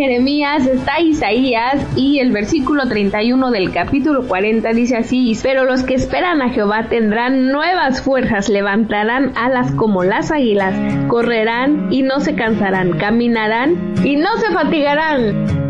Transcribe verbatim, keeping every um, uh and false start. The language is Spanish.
Jeremías, está Isaías, y el versículo treinta y uno del capítulo cuarenta dice así: pero los que esperan a Jehová tendrán nuevas fuerzas, levantarán alas como las águilas, correrán y no se cansarán, caminarán y no se fatigarán.